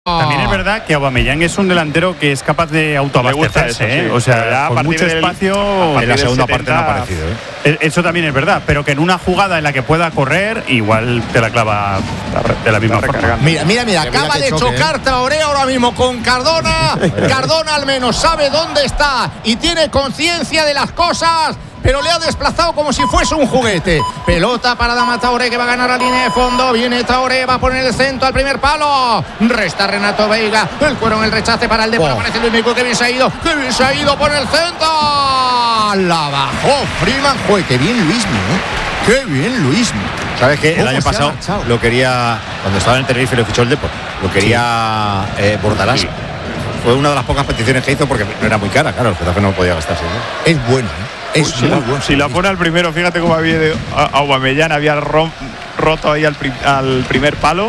También es verdad que Aubameyang es un delantero que es capaz de autoabastecerse, sí. O sea, con mucho espacio. En la segunda parte no ha aparecido. Eso también es verdad, pero que en una jugada en la que pueda correr, igual te la clava de la misma forma. Mira, acaba de chocar Traoré ahora mismo con Cardona. Cardona al menos sabe dónde está y tiene conciencia de las cosas, pero le ha desplazado como si fuese un juguete. Pelota para Adama Traoré, que va a ganar la línea de fondo. Viene Traoré, va a poner el centro al primer palo. Resta Renato Veiga. El cuero en el rechace para el Depor. Aparece Luis Mico, que bien se ha ido. Por el centro. La bajó Freeman. Joder, qué bien Luismi, Qué bien Luismi. ¿Sabes qué? El año pasado lo quería, cuando estaba en el Tenerife, lo fichó el Depor. Lo quería Bordalás. Sí. Fue una de las pocas peticiones que hizo porque no era muy cara, claro, el Getafe no podía gastarse. Es bueno, Es muy bueno. Si la pone al primero, fíjate cómo había Aubameyang, había roto ahí al primer palo.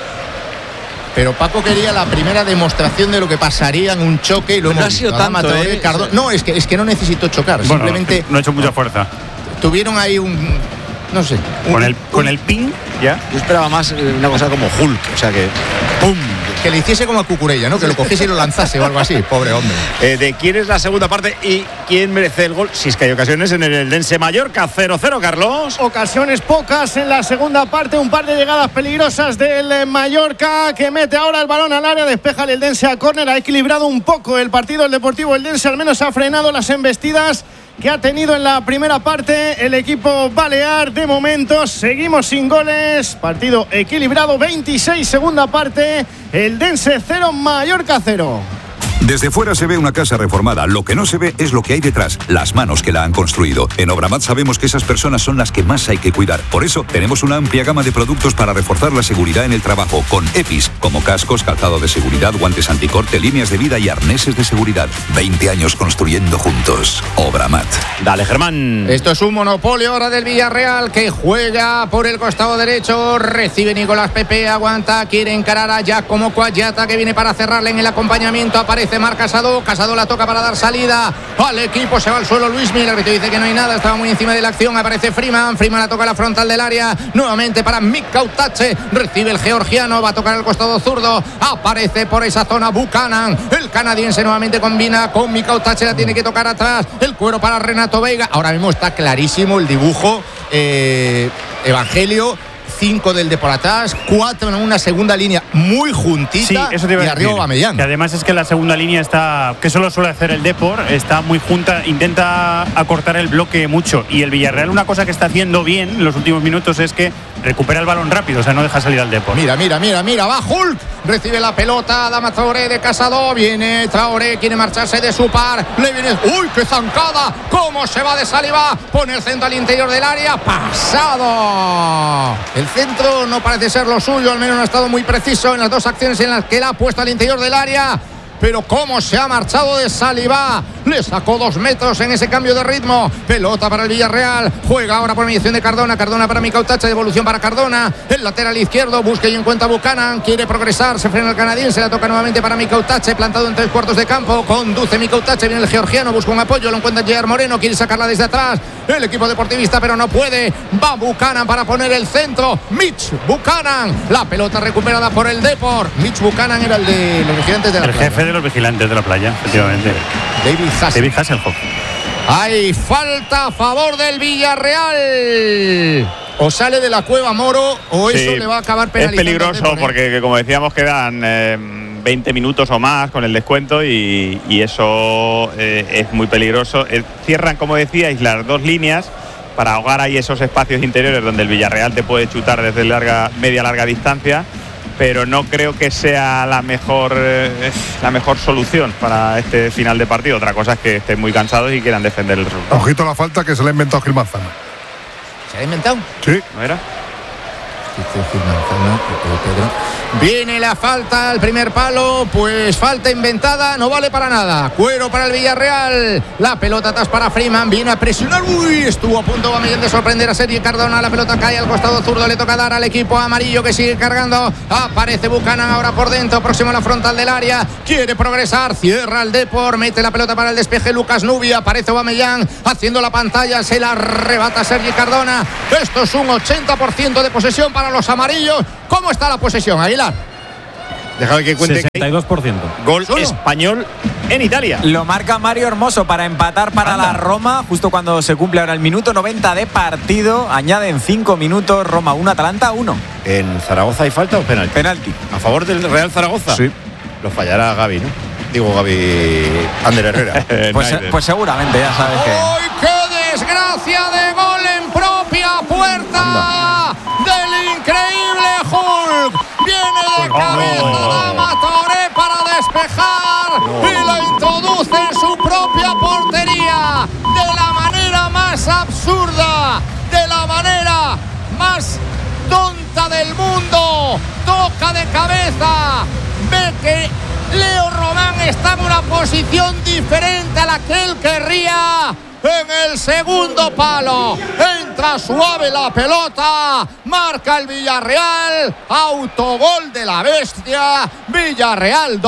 Pero Paco quería la primera demostración de lo que pasaría en un choque y lo hemos ha sido tanto, No, es que no necesitó chocar, bueno, simplemente no ha hecho mucha fuerza. Tuvieron ahí no sé, con el pin ya. Yo esperaba más una cosa como Hulk, o sea que ¡pum! Que le hiciese como a Cucurella, ¿no? Que lo cogiese y lo lanzase o algo así, pobre hombre. ¿De quién es la segunda parte y quién merece el gol? Si es que hay ocasiones en el Eldense Mallorca, 0-0, Carlos. Ocasiones pocas en la segunda parte, un par de llegadas peligrosas del Mallorca, que mete ahora el balón al área, despeja el Eldense a córner, ha equilibrado un poco el partido. El Deportivo Eldense al menos ha frenado las embestidas que ha tenido en la primera parte el equipo balear. De momento seguimos sin goles, partido equilibrado, 26 segunda parte, Eldense 0, Mallorca 0. Desde fuera se ve una casa reformada, lo que no se ve es lo que hay detrás, las manos que la han construido. En Obramat sabemos que esas personas son las que más hay que cuidar. Por eso tenemos una amplia gama de productos para reforzar la seguridad en el trabajo, con EPIs, como cascos, calzado de seguridad, guantes anticorte, líneas de vida y arneses de seguridad. 20 años construyendo juntos. Obramat. Dale, Germán. Esto es un monopolio ahora del Villarreal, que juega por el costado derecho. Recibe Nicolás Pepe, aguanta, quiere encarar a Giacomo Coagliata, que viene para cerrarle en el acompañamiento. Aparece Marc Casado la toca para dar salida al equipo, se va al suelo Luismi, el árbitro dice que no hay nada, estaba muy encima de la acción. Aparece Freeman la toca a la frontal del área, nuevamente para Mikautache, recibe el georgiano, va a tocar el costado zurdo, aparece por esa zona Buchanan, el canadiense nuevamente combina con Mikautache, la tiene que tocar atrás, el cuero para Renato Veiga. Ahora mismo está clarísimo el dibujo, Evangelio, 5 del Depor atrás, 4 en una segunda línea muy juntita, sí, eso te iba a y arriba Aubameyang. Que además es que la segunda línea está, que solo suele hacer el Depor, está muy junta, intenta acortar el bloque mucho, y el Villarreal una cosa que está haciendo bien en los últimos minutos es que recupera el balón rápido, o sea, no deja salir al Depor. Mira, va Hulk, recibe la pelota, Adama Traoré de Casado, viene Traoré, quiere marcharse de su par, le viene, ¡uy, qué zancada! ¿Cómo se va de Saliba? Pone el centro al interior del área, pasado. El centro no parece ser lo suyo, al menos no ha estado muy preciso en las dos acciones en las que la ha puesto al interior del área. Pero cómo se ha marchado de Saliba, le sacó 2 metros en ese cambio de ritmo. Pelota para el Villarreal, juega ahora por mediación de Cardona para Mikautache, devolución para Cardona, el lateral izquierdo, busca y encuentra Buchanan, quiere progresar, se frena el canadiense, la toca nuevamente para Mikautache, plantado en 3 cuartos de campo, conduce Mikautache, viene el georgiano, busca un apoyo, lo encuentra Gerard Moreno, quiere sacarla desde atrás, el equipo deportivista, pero no puede, va Buchanan para poner el centro, Mitch Buchanan, la pelota recuperada por el Depor. Mitch Buchanan era el de los vigilantes de la playa, jefe de los vigilantes de la playa, efectivamente. David Hasselhoff. Hay falta a favor del Villarreal. O sale de la cueva Moro o eso le va a acabar penalizando. Es peligroso porque, como decíamos, quedan 20 minutos o más con el descuento y eso es muy peligroso. Cierran, como decíais, las dos líneas para ahogar ahí esos espacios interiores donde el Villarreal te puede chutar desde media larga distancia, pero no creo que sea la mejor solución para este final de partido. Otra cosa es que estén muy cansados y quieran defender el resultado. Ojito la falta que se le ha inventado Gil Manzano. ¿Se ha inventado? Sí. ¿No era? Viene la falta al primer palo, pues falta inventada, no vale para nada. Cuero para el Villarreal, la pelota atrás para Freeman, viene a presionar, uy, estuvo a punto Aubameyang de sorprender a Sergi Cardona, la pelota cae al costado zurdo, le toca dar al equipo amarillo que sigue cargando, aparece Buchanan ahora por dentro, próximo a la frontal del área, quiere progresar, cierra el Depor, mete la pelota para el despeje Lucas Nubia, aparece Aubameyang haciendo la pantalla, se la arrebata Sergi Cardona. Esto es un 80% de posesión para los amarillos. ¿Cómo está la posesión, Aguilar? Déjame que cuente. 62%. Gol español en Italia. Lo marca Mario Hermoso para empatar para la Roma, justo cuando se cumple ahora el minuto 90 de partido. Añaden 5 minutos, Roma 1, Atalanta 1. ¿En Zaragoza hay falta o penalti? Penalti. ¿A favor del Real Zaragoza? Sí. Lo fallará Gaby, ¿no? Digo Gaby Ander Herrera. Pues seguramente, ya sabes que... ¡Ay, qué desgracia de gol en propia puerta del increíble Hulk! Viene de cabeza Dama Touré para despejar y la introduce en su propia portería de la manera más absurda, de la manera más tonta del mundo. Toca de cabeza, ve que Leo Román está en una posición diferente a la que él querría. En el segundo palo entra suave la pelota, marca el Villarreal, autogol de la bestia. Villarreal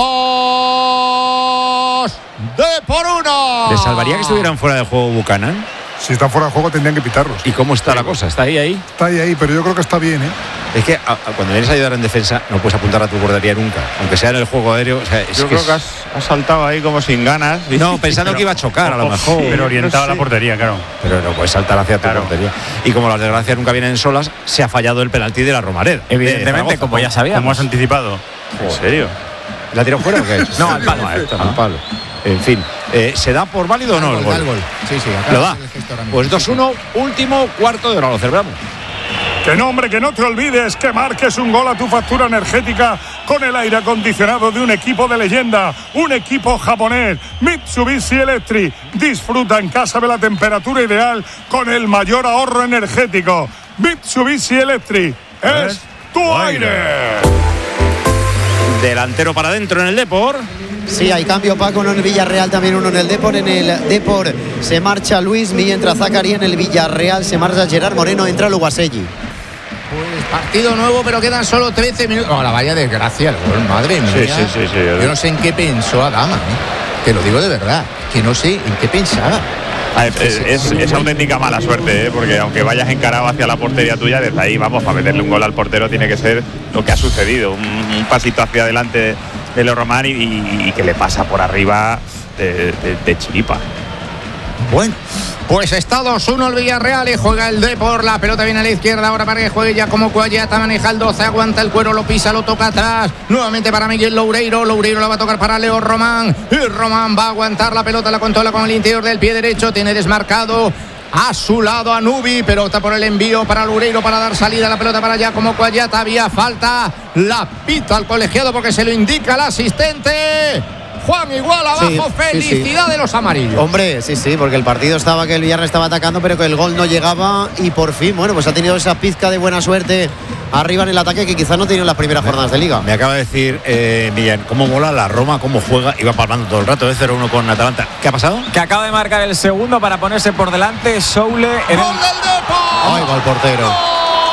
2, Depor 1. ¿Les salvaría que estuvieran fuera de juego Buchanan? Si está fuera de juego tendrían que pitarlos. ¿Y cómo está la cosa? ¿Está ahí? Está ahí, pero yo creo que está bien, ¿eh? Es que cuando vienes a ayudar en defensa no puedes apuntar a tu portería nunca, aunque sea en el juego aéreo. O sea, yo creo que has saltado ahí como sin ganas. No, pensando que iba a chocar a lo mejor. Pero orientado a la portería, claro. Pero no puedes saltar hacia tu portería. Y como las desgracias nunca vienen solas, se ha fallado el penalti de la Romareda. Evidentemente, como ya sabíamos. Como has anticipado. ¿En serio? ¿La tiró fuera o qué? No, al palo. Al palo. En fin, ¿se da por válido o no el gol? Sí, lo da. Pues 2-1, último cuarto de hora, lo celebramos. Que no, hombre, que no te olvides que marques un gol a tu factura energética con el aire acondicionado de un equipo de leyenda, un equipo japonés, Mitsubishi Electric. Disfruta en casa de la temperatura ideal con el mayor ahorro energético. Mitsubishi Electric es tu aire. Delantero para adentro en el Depor. Sí, hay cambio, Paco, uno en el Villarreal, también uno en el Depor. En el Depor se marcha Luismi, entra Zakaria. En el Villarreal se marcha Gerard Moreno, entra Lugaselli. Pues partido nuevo, pero quedan solo 13 minutos. Oh, la vaya desgracia el gol, madre mía. Sí. Yo no sé en qué pensó Adama, Te lo digo de verdad, que no sé en qué pensaba. Es auténtica mala suerte, porque aunque vayas encarado hacia la portería tuya, desde ahí, vamos, para meterle un gol al portero tiene que ser lo que ha sucedido, un pasito hacia adelante de Leo Román y que le pasa por arriba de chiripa. Bueno, pues está 2-1 el Villarreal y juega el Depor. La pelota viene a la izquierda ahora para que juegue ya como Cuayata. Maneja el 12, aguanta el cuero, lo pisa, lo toca atrás. Nuevamente para Miguel Loureiro. Loureiro la va a tocar para Leo Román. Y Román va a aguantar la pelota, la controla con el interior del pie derecho. Tiene desmarcado a su lado a Nubi, pelota por el envío para Loureiro para dar salida a la pelota para allá como Cuayata. Había falta, la pita al colegiado porque se lo indica el asistente. Juan, igual abajo, felicidad de los amarillos. Hombre, sí, porque el partido estaba que el Villarreal estaba atacando, pero que el gol no llegaba y por fin, bueno, pues ha tenido esa pizca de buena suerte arriba en el ataque que quizás no tenía en las primeras jornadas de Liga. Me acaba de decir Millán, cómo mola la Roma, cómo juega, iba palmando todo el rato, de 0-1 con Atalanta. ¿Qué ha pasado? Que acaba de marcar el segundo para ponerse por delante Soule en ¡Gol del Depor! ¡Ay, gol portero!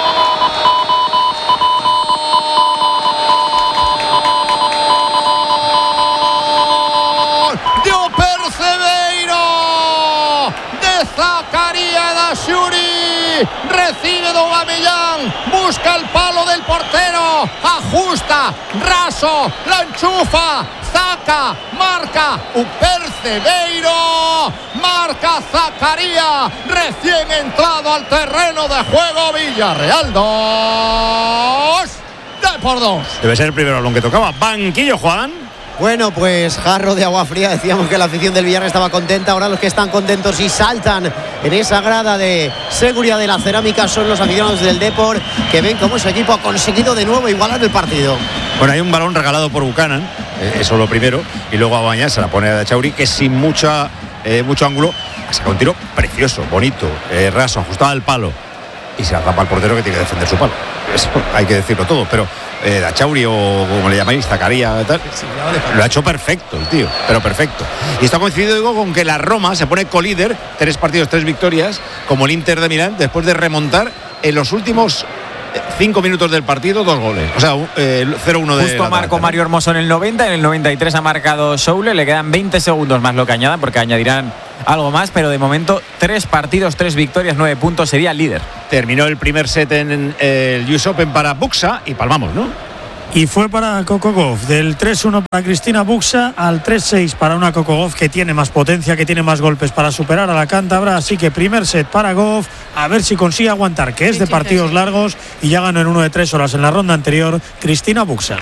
Recibe Aubameyang, busca el palo del portero, ajusta, Raso, la enchufa, saca, marca Percebeiro, marca Zakaria, recién entrado al terreno de juego. Villarreal 2, Depor 2. Debe ser el primero balón que tocaba. Banquillo, Juan. Bueno, pues jarro de agua fría. Decíamos que la afición del Villarreal estaba contenta. Ahora los que están contentos y saltan en esa grada de seguridad de la cerámica son los aficionados del Depor, que ven cómo su equipo ha conseguido de nuevo igualar el partido. Bueno, hay un balón regalado por Buchanan, eso lo primero, y luego Abañá se la pone a Dachauri, que sin mucho ángulo ha sacado un tiro precioso, bonito, raso, ajustado al palo, y se la tapa al portero que tiene que defender su palo. Eso hay que decirlo todo, pero Dachauri o como le llamáis, Zakaria, tal, lo ha hecho perfecto el tío, pero perfecto. Y está coincidido, digo, con que la Roma se pone colíder, 3 partidos, 3 victorias, como el Inter de Milán, después de remontar en los últimos 5 minutos del partido 2 goles. O sea, 0-1 de... Justo marcó Mario Hermoso en el 90, en el 93 ha marcado Soule, le quedan 20 segundos más lo que añadan, porque añadirán algo más, pero de momento 3 partidos, 3 victorias, 9 puntos, sería el líder. Terminó el primer set en el US Open para Buxa y palmamos, ¿no? Y fue para Coco Gauff, del 3-1 para Cristina Buxa al 3-6 para una Coco Gauff que tiene más potencia, que tiene más golpes para superar a la cántabra. Así que primer set para Gauff, a ver si consigue aguantar, que es de partidos largos, y ya ganó en 1 de 3 horas en la ronda anterior Cristina Buxa.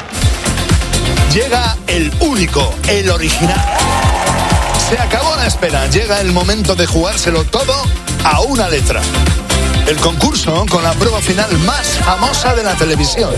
Llega el único, el original. Se acabó la espera, llega el momento de jugárselo todo a una letra. El concurso con la prueba final más famosa de la televisión.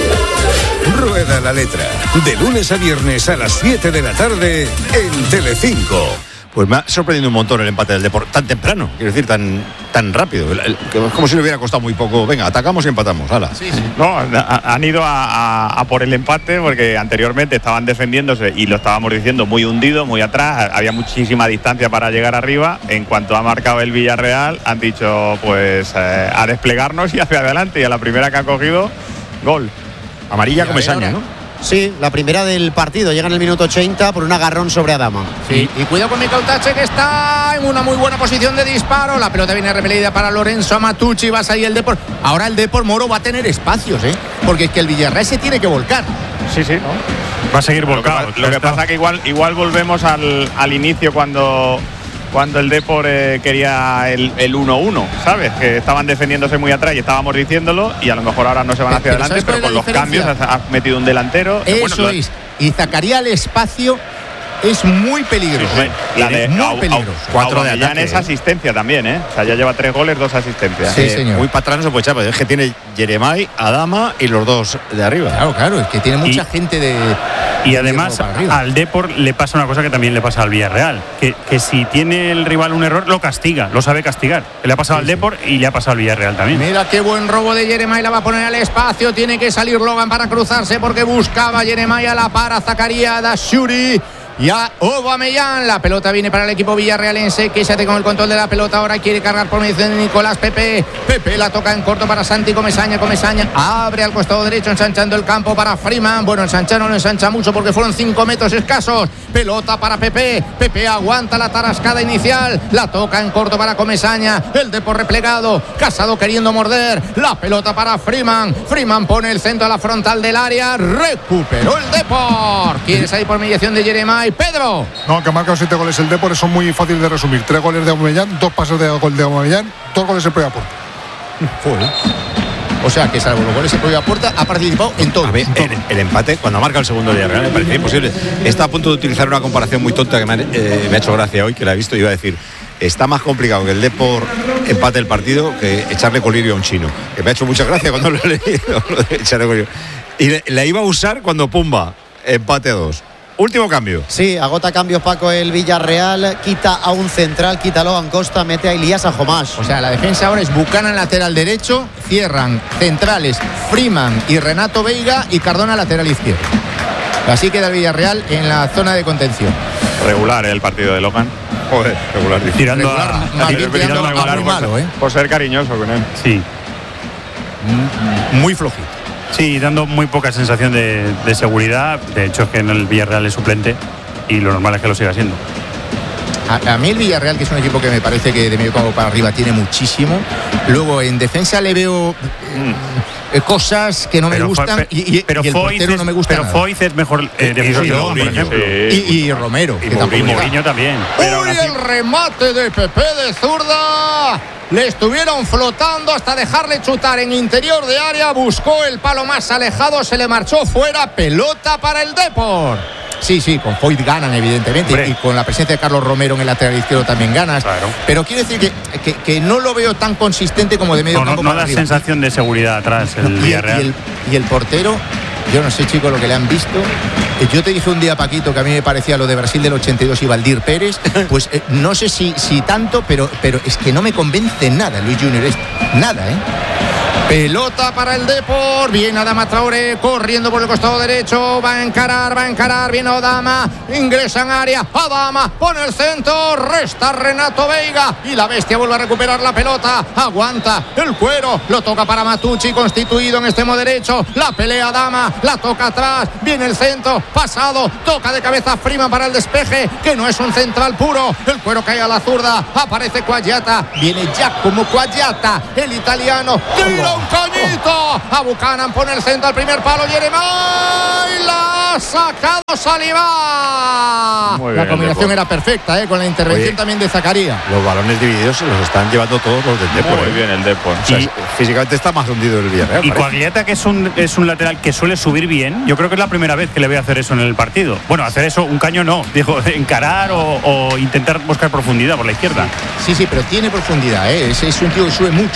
Rueda la letra. De lunes a viernes a las 7 de la tarde en Telecinco. Pues me ha sorprendido un montón el empate del Depor tan temprano, quiero decir, tan rápido. Es como si le hubiera costado muy poco. Venga, atacamos y empatamos. ¡Hala! Sí. No, han ido a por el empate porque anteriormente estaban defendiéndose y lo estábamos diciendo muy hundido, muy atrás. Había muchísima distancia para llegar arriba. En cuanto ha marcado el Villarreal, han dicho pues a desplegarnos y hacia adelante. Y a la primera que ha cogido, gol. Amarilla Comesaña, ¿no? Sí, la primera del partido. Llega en el minuto 80 por un agarrón sobre Adama. Sí, y cuidado con Micautache, que está en una muy buena posición de disparo. La pelota viene repelida para Lorenzo Amatucci. Va a salir el Depor. Ahora el Depor, Moro, va a tener espacios, porque es que el Villarreal se tiene que volcar. Sí, ¿no? Va a seguir volcado. Lo que pasa es que igual volvemos al inicio cuando el Depor quería el 1-1, ¿sabes? Que estaban defendiéndose muy atrás y estábamos diciéndolo, y a lo mejor ahora no se van hacia adelante, pero con los cambios has metido un delantero. Eso es. Y Zakaria al espacio es muy peligroso. La de muy peligroso. 4 de ataque. Es asistencia también, O sea, ya lleva 3 goles, 2 asistencias. Sí, señor. Muy para atrás no se puede echar, pero es que tiene Yeremay, Adama y los dos de arriba. Claro, es que tiene mucha gente de... Y además al Depor le pasa una cosa que también le pasa al Villarreal, que si tiene el rival un error, lo castiga, lo sabe castigar. Le ha pasado al Depor y le ha pasado al Villarreal también. Mira qué buen robo de Yeremay, la va a poner al espacio, tiene que salir Logan para cruzarse porque buscaba Yeremay, a la para Zakaria, Dashuri. Y a Aubameyang, la pelota viene para el equipo villarrealense, que se hace con el control de la pelota. Ahora quiere cargar por medio de Nicolás Pepe. Pepe la toca en corto para Santi Comesaña. Comesaña abre al costado derecho, ensanchando el campo para Freeman. Bueno, ensanchar no lo ensancha mucho porque fueron 5 metros escasos. Pelota para Pepe. Pepe aguanta la tarascada inicial. La toca en corto para Comesaña. El Depor replegado. Casado queriendo morder. La pelota para Freeman. Freeman pone el centro a la frontal del área. Recuperó el Depor. Quiere salir por mediación de Yeremay. Pedro. No, que ha marcado 7 goles el Depor, son muy fáciles de resumir. 3 goles de Aubameyang, 2 pases de gol de Aubameyang, 2 goles en propia puerta. O sea, que salvo los goles en propia puerta, ha participado en todo. A ver, el empate, cuando marca el segundo día, me parecía imposible. Está a punto de utilizar una comparación muy tonta que me ha hecho gracia hoy, que la he visto y iba a decir: está más complicado que el Depor empate el partido que echarle colirio a un chino. Que me ha hecho mucha gracia cuando lo he leído, lo de echarle colirio. Y la iba a usar cuando Pumba empate a 2. Último cambio. Sí, agota cambios Paco el Villarreal, quita a un central, quita a Logan Costa, mete a Ilías Ajomás. O sea, la defensa ahora es Buchanan lateral derecho, cierran centrales Freeman y Renato Veiga y Cardona lateral izquierdo. Así queda el Villarreal en la zona de contención. Regular el partido de Logan. Joder, regular. Tirando a muy malo, por ser cariñoso con él. Sí. Muy flojito. Sí, dando muy poca sensación de seguridad. De hecho, es que en el Villarreal es suplente y lo normal es que lo siga siendo. A mí el Villarreal, que es un equipo que me parece que de medio campo para arriba tiene muchísimo. Luego en defensa le veo cosas que no me gustan y el portero no me gusta. Pero Foyt es mejor defensor que Logan, por ejemplo. Y Romero. Y Mourinho también. ¡Uy, el remate de Pepe de zurda! Le estuvieron flotando hasta dejarle chutar en interior de área. Buscó el palo más alejado, se le marchó fuera. Pelota para el Depor. Sí, con Foyt ganan, evidentemente. Hombre. Y con la presencia de Carlos Romero en el lateral izquierdo también ganas. Claro. Pero quiero decir que no lo veo tan consistente como de medio campo. No da sensación de seguridad atrás el Villarreal. Y el portero, yo no sé, chicos, lo que le han visto. Yo te dije un día, Paquito, que a mí me parecía lo de Brasil del 82 y Valdir Pérez. Pues no sé si tanto, pero es que no me convence nada, Luis Junior. Nada, Pelota para el Depor. Viene Adama Traoré corriendo por el costado derecho. Va a encarar. Viene Adama. Ingresa en área. Adama pone el centro. Resta Renato Veiga. Y la bestia vuelve a recuperar la pelota. Aguanta el cuero. Lo toca para Matucci, constituido en extremo derecho. La pelea Adama. La toca atrás. Viene el centro. Pasado. Toca de cabeza Freeman para el despeje. Que no es un central puro. El cuero cae a la zurda. Aparece Quagliata. Viene Giacomo Quagliata, el italiano. ¡Tiro! ¡Un coñito! A Buchanan pone el centro al primer palo. Jeremai la ha sacado Saliba. La combinación era perfecta, con la intervención también de Zakaria. Los balones divididos se los están llevando todos los del Depor. Muy bien el Depor. O sea, físicamente está más hundido el Villarreal. Y Coagliata, que es un lateral que suele subir bien, yo creo que es la primera vez que le voy a hacer eso en el partido. Bueno, hacer eso, un caño no, digo, encarar o intentar buscar profundidad por la izquierda. Sí, pero tiene profundidad, es un tío que sube mucho.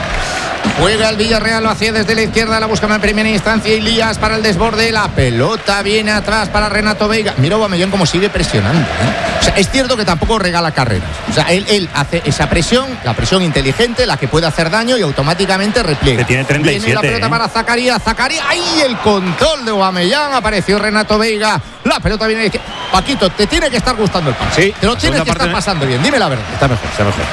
Juega el Villarreal, lo hacía desde la izquierda, la busca en primera instancia. Elías para el desborde, la pelota viene atrás para Renato Veiga. Mira Aubameyang cómo sigue presionando. O sea, es cierto que tampoco regala carreras. O sea, él hace esa presión, la presión inteligente, la que puede hacer daño y automáticamente repliega. Que tiene 37. Viene la pelota para Zakaria. ¡Ahí el control de Aubameyang! Apareció Renato Veiga. La pelota viene de... Paquito, te tiene que estar gustando el pase. Sí, te lo tienes que estar pasando bien. Dime la verdad. Está mejor.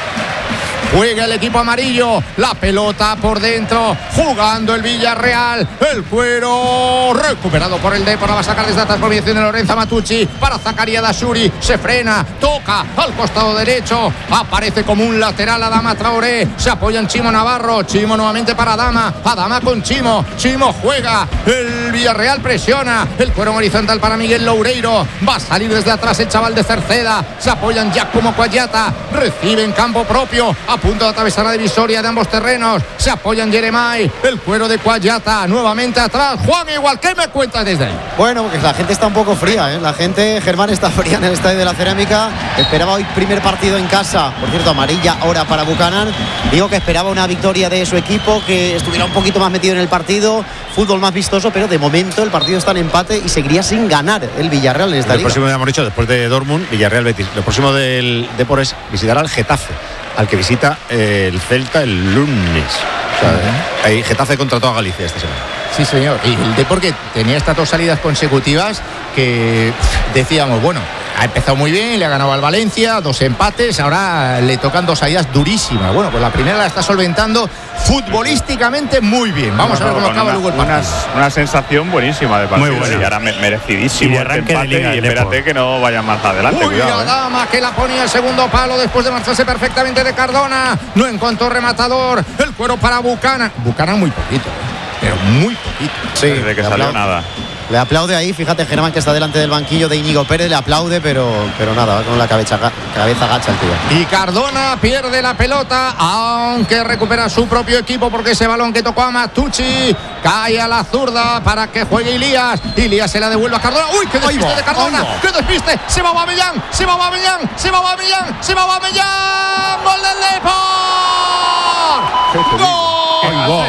Juega el equipo amarillo, la pelota por dentro, jugando el Villarreal, el cuero recuperado por el Depor, la va a sacar desde atrás por mediación de Lorenzo Matucci para Zakaria Dashuri, se frena, toca al costado derecho, aparece como un lateral Adama Traoré, se apoya en Chimo Navarro, Chimo nuevamente para Adama con Chimo juega, el Villarreal presiona, el cuero horizontal para Miguel Loureiro, va a salir desde atrás el chaval de Cerceda, se apoyan Giacomo Coagliata, recibe en campo propio, a punto de atravesar la divisoria de ambos terrenos, se apoyan Jeremai, el cuero de Coagliata, nuevamente atrás, Juan igual, ¿qué me cuentas desde ahí? Bueno, porque la gente está un poco fría, la gente, Germán, está fría en el Estadio de la Cerámica, esperaba hoy primer partido en casa, por cierto, amarilla ahora para Buchanan, digo que esperaba una victoria de su equipo, que estuviera un poquito más metido en el partido, fútbol más vistoso, pero de momento el partido está en empate y seguiría sin ganar el Villarreal en esta liga. El próximo, ya hemos dicho, después de Dortmund, Villarreal-Betis, lo próximo del Depor es visitar al Getafe, al que visita el Celta el lunes. O sea, hay Getafe contra toda Galicia esta semana. Sí, señor. Y el Depor, que tenía estas 2 salidas consecutivas que decíamos, bueno, ha empezado muy bien, le ha ganado al Valencia, 2 empates, ahora le tocan 2 salidas durísimas. Bueno, pues la primera la está solventando futbolísticamente muy bien. Vamos a ver cómo acaba luego el partido. Una sensación buenísima de partido. Muy buena. Y ahora merecidísimo el arranque empate, de liga, y espérate que no vaya más adelante. Uy, Adama, que la ponía el segundo palo después de marcharse perfectamente de Cardona. No encontró rematador. El cuero para Buchanan. Buchanan muy poquito, pero muy poquito. Sí, desde que salió nada. Le aplaude ahí, fíjate Germán, que está delante del banquillo de Íñigo Pérez, le aplaude, pero nada, va con la cabeza gacha el tío. Y Cardona pierde la pelota, aunque recupera su propio equipo, porque ese balón que tocó a Matucci cae a la zurda para que juegue Elías. Elías se la devuelve a Cardona. ¡Uy, qué despiste de Cardona! ¡Qué despiste! ¡Se va Aubameyang! ¡Gol del Depor! ¡Gol!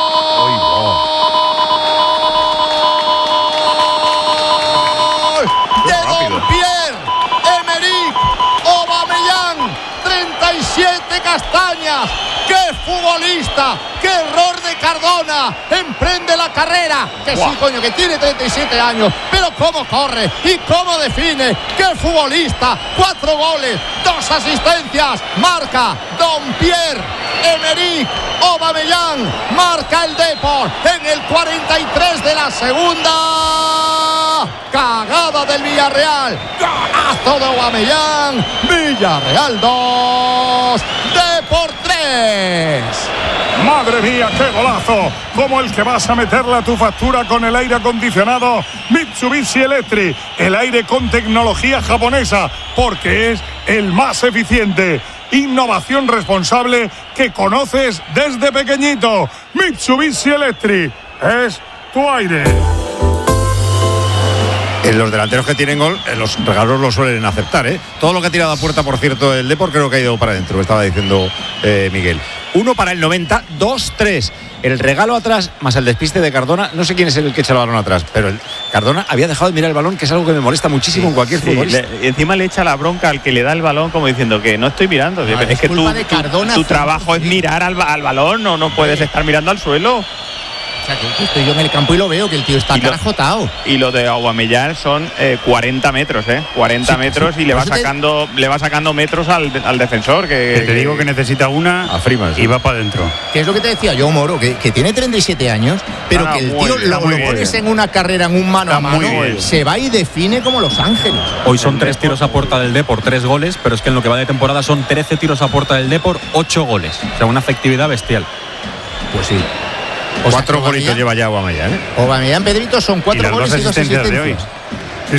Castañas, qué futbolista, qué error de Cardona, emprende la carrera, que sí, coño, que tiene 37 años, pero cómo corre y cómo define, qué futbolista, 4 goles, 2 asistencias, marca Pierre-Emerick Aubameyang, marca el Depor en el 43 de la segunda. Cagada del Villarreal, golazo de Aubameyang, Villarreal 2, Depor 3. Madre mía, qué golazo, como el que vas a meterle a tu factura con el aire acondicionado Mitsubishi Electric, el aire con tecnología japonesa, porque es el más eficiente. Innovación responsable que conoces desde pequeñito. Mitsubishi Electric es tu aire. Los delanteros que tienen gol, los regalos los suelen aceptar, ¿eh? Todo lo que ha tirado a puerta, por cierto, el Depor, creo que ha ido para adentro, estaba diciendo Miguel. 1 para el 90, 2-3. El regalo atrás, más el despiste de Cardona, no sé quién es el que echa el balón atrás, pero Cardona había dejado de mirar el balón, que es algo que me molesta muchísimo en cualquier futbolista. Y encima le echa la bronca al que le da el balón, como diciendo que no estoy mirando. Es que tu trabajo es mirar al balón, no puedes estar mirando al suelo. O sea, que estoy yo en el campo y lo veo, que el tío está carajotado. Y lo de Aubameyang son 40 metros, 40 metros, y le va sacando metros al defensor. Que te digo que necesita una a Freeman, y va para adentro. Que es lo que te decía yo, Moro, que tiene 37 años, pero que el tío lo pones en una carrera, en un mano a mano, se va y define como Los Ángeles. Hoy son 3 tiros a puerta del Depor, 3 goles, pero es que en lo que va de temporada son 13 tiros a puerta del Depor, 8 goles. O sea, una efectividad bestial. Pues sí. 4 golitos lleva ya Aubameyang, ¿eh? Aubameyang, Pedrito, son 4 Y las goles dos y 2 asistencias de hoy. asistencias.